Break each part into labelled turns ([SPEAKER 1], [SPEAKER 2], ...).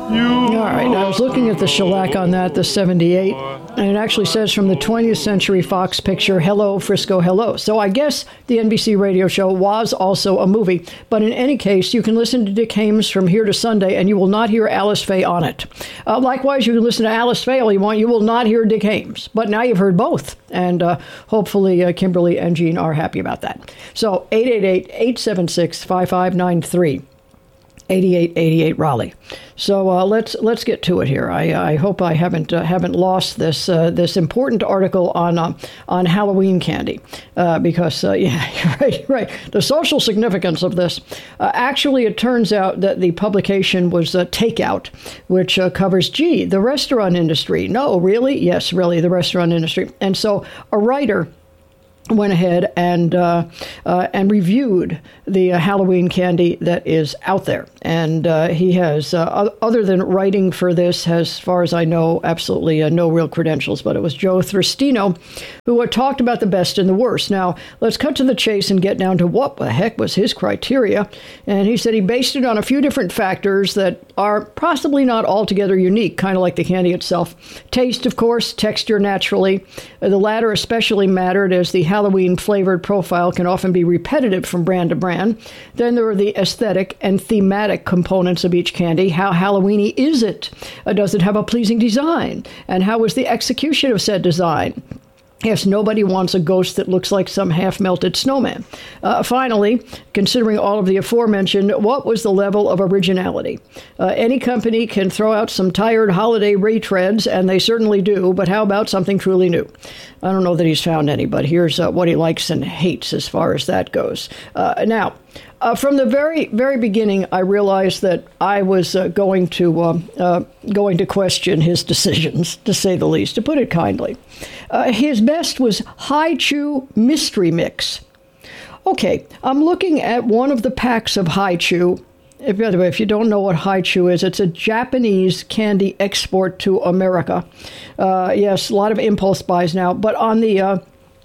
[SPEAKER 1] All right, I was looking at the shellac on that, the 78, and it actually says from the 20th Century Fox picture, Hello, Frisco, Hello. So I guess the NBC radio show was also a movie, but in any case, you can listen to Dick Haymes from here to Sunday, and you will not hear Alice Faye on it. Likewise, you can listen to Alice Faye all you want, you will not hear Dick Haymes, but now you've heard both, and hopefully Kimberly and Jean are happy about that. So 888-876-5593. 8888 Raleigh. So let's get to it here. I hope I haven't lost this important article on Halloween candy because yeah, right. The social significance of this. Actually, it turns out that the publication was Takeout, which covers the restaurant industry. No, really? Yes, really, the restaurant industry. And so a writer went ahead and reviewed the Halloween candy that is out there. And he has, other than writing for this, as far as I know, absolutely no real credentials. But it was Joe Thristino who talked about the best and the worst. Now, let's cut to the chase and get down to what the heck was his criteria. And he said he based it on a few different factors that are possibly not altogether unique, kind of like the candy itself. Taste, of course, texture, naturally. The latter especially mattered, as the Halloween flavored profile can often be repetitive from brand to brand. Then there are the aesthetic and thematic components of each candy. How Halloweeny is it? Does it have a pleasing design? And how is the execution of said design? Yes, nobody wants a ghost that looks like some half-melted snowman. Finally, considering all of the aforementioned, what was the level of originality? Any company can throw out some tired holiday retreads, and they certainly do, but how about something truly new? I don't know that he's found any, but here's what he likes and hates as far as that goes. Now, from the very, very beginning, I realized that I was going to question his decisions, to say the least, to put it kindly. His best was Hi-Chew Mystery Mix. Okay, I'm looking at one of the packs of Hi-Chew. By the way, if you don't know what Hi-Chew is, it's a Japanese candy export to America. Yes, a lot of impulse buys now, but on the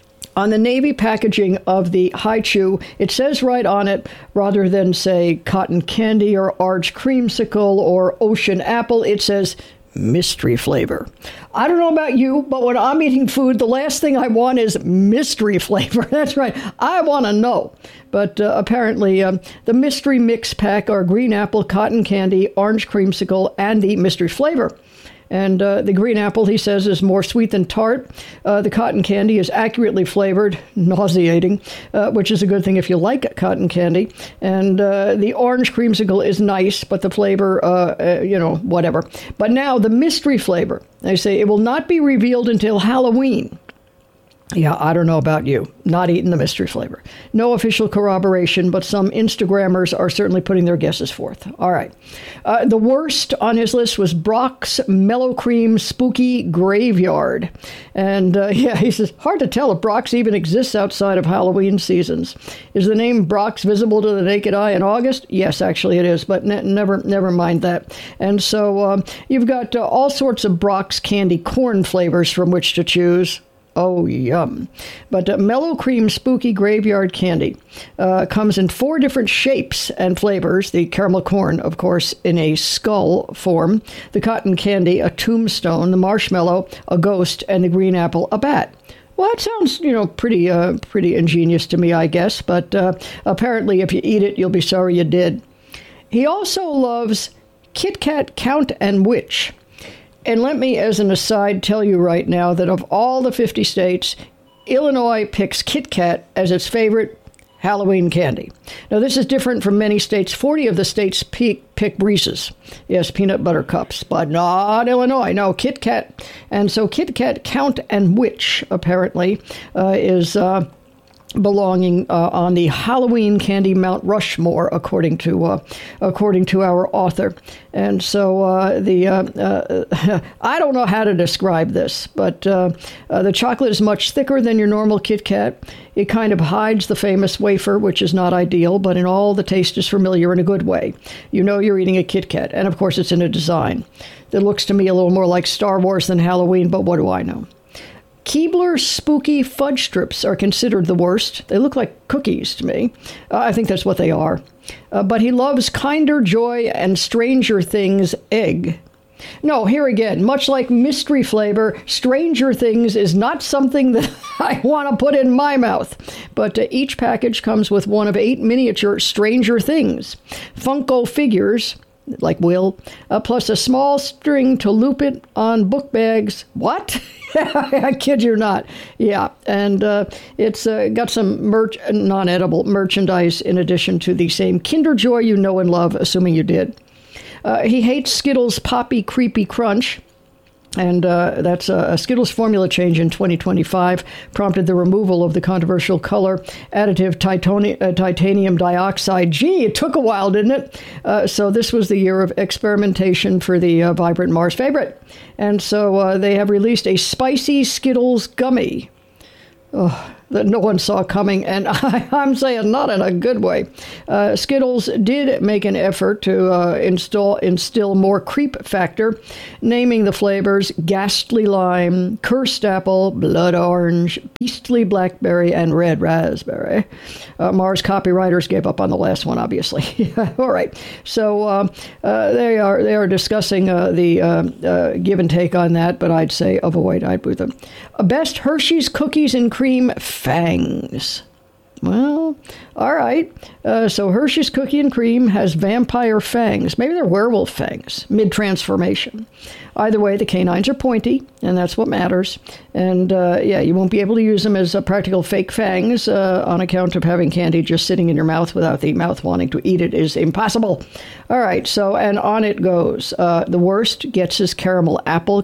[SPEAKER 1] Navy packaging of the Hi-Chew, it says right on it, rather than say cotton candy or arch creamsicle or ocean apple, it says mystery flavor. I don't know about you, but when I'm eating food, the last thing I want is mystery flavor. That's right. I want to know. But apparently, the mystery mix pack are green apple, cotton candy, orange creamsicle, and the mystery flavor. And the green apple, he says, is more sweet than tart. The cotton candy is accurately flavored, nauseating, which is a good thing if you like cotton candy. And the orange creamsicle is nice, but the flavor, whatever. But now the mystery flavor, they say it will not be revealed until Halloween. Yeah, I don't know about you. Not eating the mystery flavor. No official corroboration, but some Instagrammers are certainly putting their guesses forth. All right. The worst on his list was Brock's Mellow Cream Spooky Graveyard. And he says, hard to tell if Brock's even exists outside of Halloween seasons. Is the name Brock's visible to the naked eye in August? Yes, actually it is, but never mind that. And so you've got all sorts of Brock's candy corn flavors from which to choose. Oh, yum. But Mellow Cream Spooky Graveyard Candy comes in 4 different shapes and flavors. The caramel corn, of course, in a skull form. The cotton candy, a tombstone. The marshmallow, a ghost. And the green apple, a bat. Well, that sounds, pretty ingenious to me, I guess. But apparently, if you eat it, you'll be sorry you did. He also loves Kit Kat Count and Witch. And let me, as an aside, tell you right now that of all the 50 states, Illinois picks Kit Kat as its favorite Halloween candy. Now, this is different from many states. 40 of the states pick Reese's. Yes, peanut butter cups, but not Illinois. No, Kit Kat. And so Kit Kat Count and Witch, apparently, is belonging on the Halloween candy Mount Rushmore, according to our author. And so I don't know how to describe this, but the chocolate is much thicker than your normal Kit Kat. It kind of hides the famous wafer, which is not ideal, but in all, the taste is familiar in a good way. You know you're eating a Kit Kat, and of course it's in a design that looks to me a little more like Star Wars than Halloween, but what do I know? Keebler Spooky Fudge Strips are considered the worst. They look like cookies to me. I think that's what they are. but he loves Kinder Joy and Stranger Things egg. No, here again, much like mystery flavor, Stranger Things is not something that I want to put in my mouth. But each package comes with one of 8 miniature Stranger Things Funko figures, like Will, plus a small string to loop it on book bags. What? I kid you not. Yeah, and it's got some non-edible merchandise in addition to the same Kinder Joy you know and love, assuming you did. He hates Skittles Poppy Creepy Crunch, and that's a Skittles formula change in 2025 prompted the removal of the controversial color additive titanium dioxide. Gee, it took a while, didn't it? So this was the year of experimentation for the vibrant Mars favorite. And so they have released a spicy Skittles gummy. That no one saw coming, and I'm saying not in a good way. Skittles did make an effort to instill more creep factor, naming the flavors Ghastly Lime, Cursed Apple, Blood Orange, Beastly Blackberry, and Red Raspberry. Mars copywriters gave up on the last one, obviously. All right, so they are discussing the give and take on that, but I'd say avoid. I'd with them. Best Hershey's Cookies and Cream Fangs. Well, all right. So Hershey's Cookie and Cream has vampire fangs. Maybe they're werewolf fangs, mid-transformation. Either way, the canines are pointy, and that's what matters. And, yeah, you won't be able to use them as practical fake fangs on account of having candy just sitting in your mouth without the mouth wanting to eat it is impossible. All right, so, and on it goes. The worst gets his caramel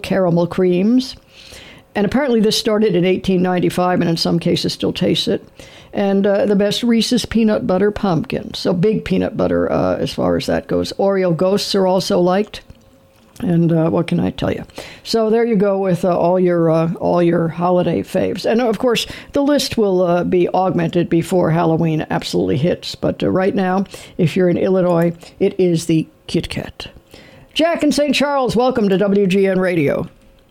[SPEAKER 1] creams. And apparently this started in 1895 and in some cases still tastes it. And the best Reese's Peanut Butter Pumpkin. So big peanut butter as far as that goes. Oreo Ghosts are also liked. And what can I tell you? So there you go with all your holiday faves. And of course, the list will be augmented before Halloween absolutely hits. But right now, if you're in Illinois, it is the Kit Kat. Jack in St. Charles, welcome to WGN Radio.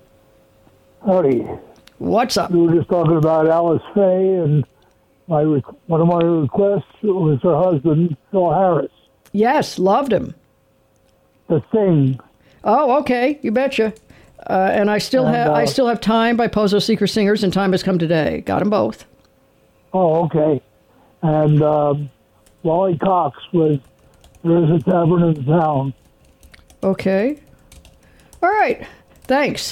[SPEAKER 2] Howdy.
[SPEAKER 1] What's up?
[SPEAKER 2] We were just talking about Alice Faye, and one of my requests was her husband, Phil Harris.
[SPEAKER 1] Yes, loved him.
[SPEAKER 2] The Thing.
[SPEAKER 1] Oh, okay, you betcha. And I still have Time by Pozo Seeker Singers and Time Has Come Today. Got them both.
[SPEAKER 2] Oh, okay. And Wally Cox was There Is a Tavern in Town.
[SPEAKER 1] Okay. All right. Thanks.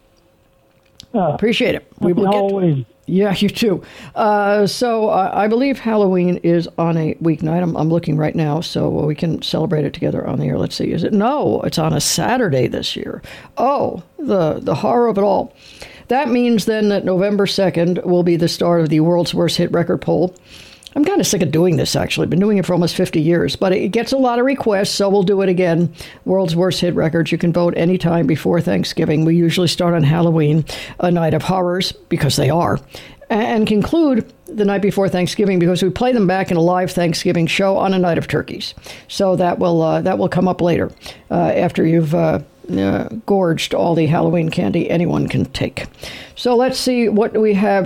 [SPEAKER 1] Appreciate it.
[SPEAKER 2] We will Halloween.
[SPEAKER 1] Yeah, you too. So I believe Halloween is on a weeknight. I'm looking right now, so we can celebrate it together on the air. Let's see. Is it? No, it's on a Saturday this year. Oh, the horror of it all. That means then that November 2nd will be the start of the world's worst hit record poll. I'm kind of sick of doing this, actually. I've been doing it for almost 50 years, but it gets a lot of requests, so we'll do it again. World's Worst Hit Records. You can vote anytime before Thanksgiving. We usually start on Halloween, a night of horrors, because they are, and conclude the night before Thanksgiving because we play them back in a live Thanksgiving show on a night of turkeys. So that will come up later after you've gorged all the Halloween candy anyone can take. So let's see what we have.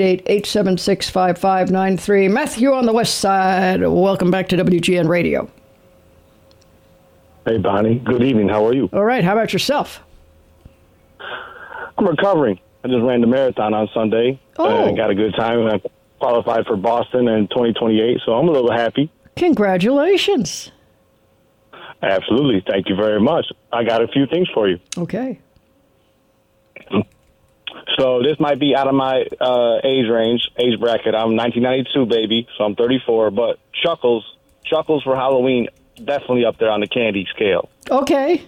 [SPEAKER 1] 888-876-5593. Matthew on the West Side. Welcome back to WGN Radio.
[SPEAKER 3] Hey, Bonnie. Good evening. How are you?
[SPEAKER 1] All right. How about yourself?
[SPEAKER 3] I'm recovering. I just ran the marathon on Sunday.
[SPEAKER 1] Oh.
[SPEAKER 3] Got a good time. I qualified for Boston in 2028, so I'm a little happy.
[SPEAKER 1] Congratulations.
[SPEAKER 3] Absolutely. Thank you very much. I got a few things for you.
[SPEAKER 1] Okay.
[SPEAKER 3] So this might be out of my age bracket. I'm 1992 baby, so I'm 34. But Chuckles for Halloween, definitely up there on the candy scale.
[SPEAKER 1] Okay.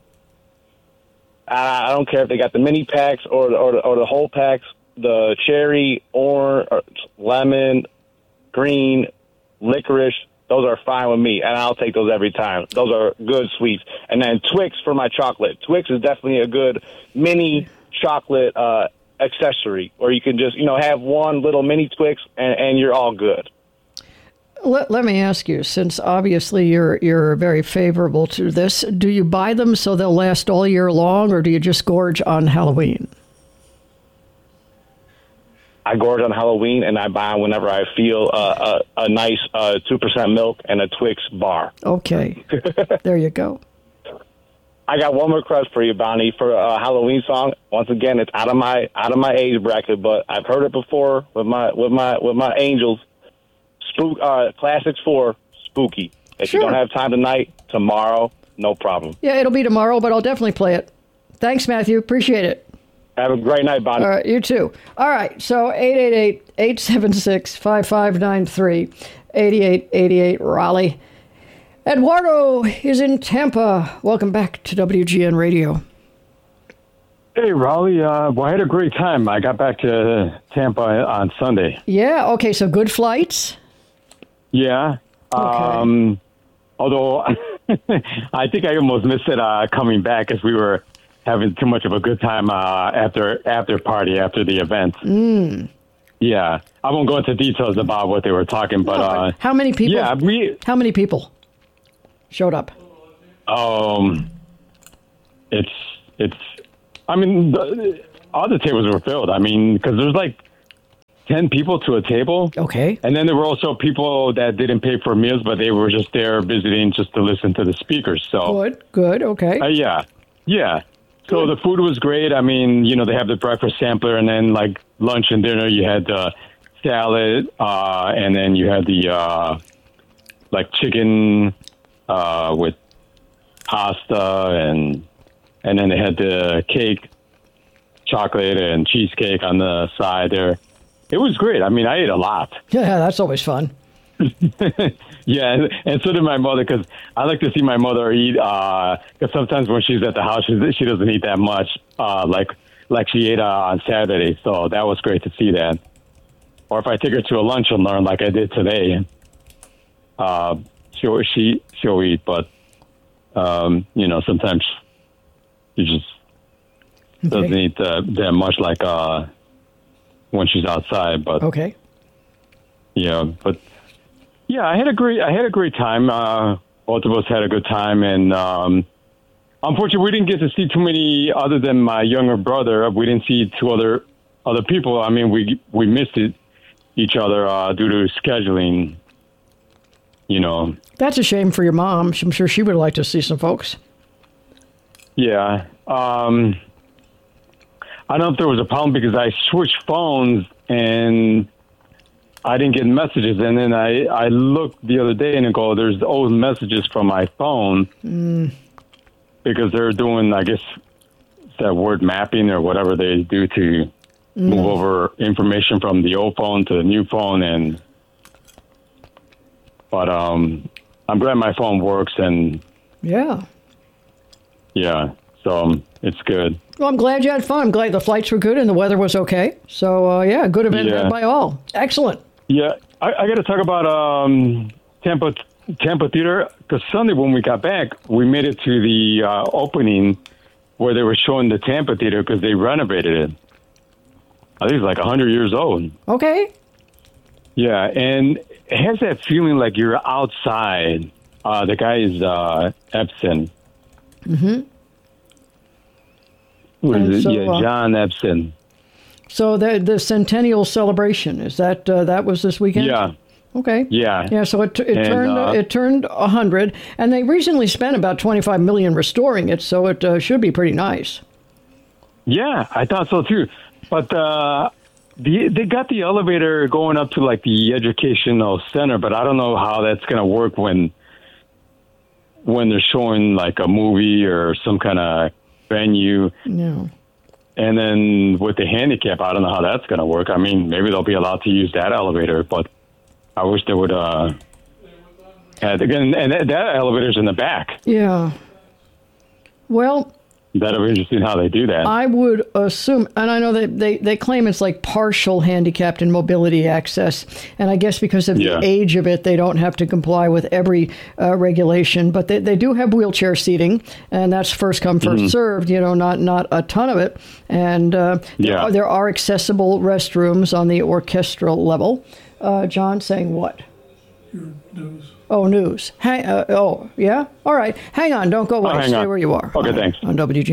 [SPEAKER 3] I don't care if they got the mini packs or the whole packs. The cherry, orange, lemon, green, licorice. Those are fine with me, and I'll take those every time. Those are good sweets. And then Twix for my chocolate. Twix is definitely a good mini chocolate accessory, where you can just have one little mini Twix, and you're all good.
[SPEAKER 1] Let me ask you, since obviously you're very favorable to this, do you buy them so they'll last all year long, or do you just gorge on Halloween?
[SPEAKER 3] I gorge on Halloween, and I buy them whenever I feel a nice 2% milk and a Twix bar.
[SPEAKER 1] Okay. There you go.
[SPEAKER 3] I got one more request for you, Bonnie, for a Halloween song. Once again, it's out of my age bracket, but I've heard it before with my angels. Classics 4, Spooky. If
[SPEAKER 1] Sure.
[SPEAKER 3] you don't have time tonight, tomorrow, no problem.
[SPEAKER 1] Yeah, it'll be tomorrow, but I'll definitely play it. Thanks, Matthew. Appreciate it.
[SPEAKER 3] Have a great night, Bonnie.
[SPEAKER 1] All right, you too. All right, so 888-876-5593, 8888 Raleigh. Eduardo is in Tampa. Welcome back to WGN Radio.
[SPEAKER 4] Hey, Raleigh. Well, I had a great time. I got back to Tampa on Sunday.
[SPEAKER 1] Yeah, okay, so good flights?
[SPEAKER 4] Yeah.
[SPEAKER 1] Okay.
[SPEAKER 4] Although I think I almost missed it coming back because we were having too much of a good time after party after the event. Yeah. I won't go into details about what they were talking, but
[SPEAKER 1] how many people?
[SPEAKER 4] Yeah,
[SPEAKER 1] How many people showed up?
[SPEAKER 4] It's. I mean, all the tables were filled. I mean, because there's like 10 people to a table.
[SPEAKER 1] Okay.
[SPEAKER 4] And then there were also people that didn't pay for meals, but they were just there visiting just to listen to the speakers. So
[SPEAKER 1] Good. Okay.
[SPEAKER 4] Yeah. So the food was great. I mean, they have the breakfast sampler, and then like lunch and dinner, you had the salad, and then you had the like chicken with pasta, and then they had the cake, chocolate and cheesecake on the side there. It was great. I mean, I ate a lot.
[SPEAKER 1] Yeah, that's always fun.
[SPEAKER 4] Yeah, and so did my mother, because I like to see my mother eat, because sometimes when she's at the house, she doesn't eat that much, like she ate on Saturday, so that was great to see that. Or if I take her to a lunch and learn like I did today, she'll eat, but, sometimes she just doesn't eat that much like when she's outside, but...
[SPEAKER 1] Okay.
[SPEAKER 4] Yeah, but... Yeah, I had a great time. Both of us had a good time, and unfortunately, we didn't get to see too many other than my younger brother. We didn't see two other people. I mean, we missed each other due to scheduling.
[SPEAKER 1] That's a shame for your mom. I'm sure she would like to see some folks.
[SPEAKER 4] Yeah, I don't know if there was a problem because I switched phones and I didn't get messages, and then I looked the other day and there's old messages from my phone because they're doing, I guess, that word mapping or whatever they do to move over information from the old phone to the new phone, but I'm glad my phone works, and
[SPEAKER 1] yeah,
[SPEAKER 4] so it's good.
[SPEAKER 1] Well, I'm glad you had fun. I'm glad the flights were good and the weather was okay. So good event by all. Excellent.
[SPEAKER 4] Yeah, I got to talk about Tampa Theater, because Sunday when we got back, we made it to the opening where they were showing the Tampa Theater because they renovated it. I think it's like 100 years old.
[SPEAKER 1] Okay.
[SPEAKER 4] Yeah, and it has that feeling like you're outside. The guy is Epson.
[SPEAKER 1] Mm-hmm.
[SPEAKER 4] What is it? John Epson.
[SPEAKER 1] So the centennial celebration, is that was this weekend?
[SPEAKER 4] Yeah.
[SPEAKER 1] Okay.
[SPEAKER 4] Yeah.
[SPEAKER 1] Yeah. So it turned 100, and they recently spent about $25 million restoring it, so it should be pretty nice.
[SPEAKER 4] Yeah, I thought so too. But they got the elevator going up to like the educational center, but I don't know how that's going to work when they're showing like a movie or some kind of venue.
[SPEAKER 1] No.
[SPEAKER 4] And then with the handicap, I don't know how that's going to work. I mean, maybe they'll be allowed to use that elevator, but I wish they would add again. And that elevator's in the back.
[SPEAKER 1] Yeah. Well,
[SPEAKER 4] that'll be interesting how they do that.
[SPEAKER 1] I would assume, and I know that they claim it's like partial handicapped and mobility access, and I guess because of the age of it, they don't have to comply with every regulation, but they do have wheelchair seating, and that's first come, first served, not a ton of it, and there are accessible restrooms on the orchestral level. John saying what?
[SPEAKER 5] Your news.
[SPEAKER 1] Oh, news. Yeah? All right. Hang on. Don't go away. Stay where you are.
[SPEAKER 4] Okay, thanks.
[SPEAKER 1] On WG.